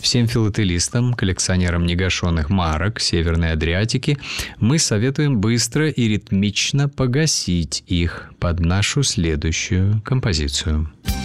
Всем филателистам, коллекционерам негашенных марок Северной Адриатики мы советуем быстро и ритмично погасить их под нашу следующую композицию.